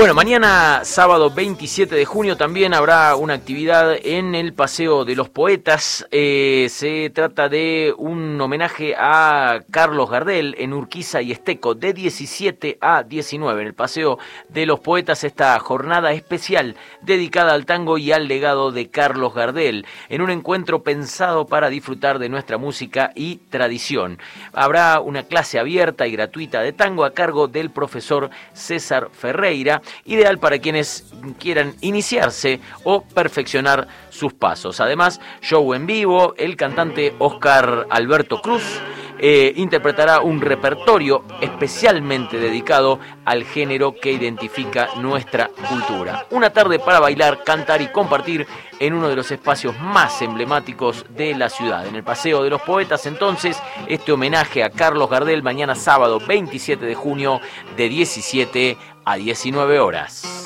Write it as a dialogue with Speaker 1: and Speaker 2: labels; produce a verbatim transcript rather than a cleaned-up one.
Speaker 1: Bueno, mañana sábado veintisiete de junio también habrá una actividad en el Paseo de los Poetas. Eh, se trata de un homenaje a Carlos Gardel en Urquiza y Esteco de diecisiete a diecinueve en el Paseo de los Poetas, esta jornada especial dedicada al tango y al legado de Carlos Gardel, en un encuentro pensado para disfrutar de nuestra música y tradición. Habrá una clase abierta y gratuita de tango a cargo del profesor César Ferreira, ideal para quienes quieran iniciarse o perfeccionar sus pasos. Además, show en vivo, el cantante Oscar Alberto Cruz eh, interpretará un repertorio especialmente dedicado al género que identifica nuestra cultura. Una tarde para bailar, cantar y compartir en uno de los espacios más emblemáticos de la ciudad. En el Paseo de los Poetas, entonces, este homenaje a Carlos Gardel mañana sábado veintisiete de junio de diecisiete a diecinueve horas.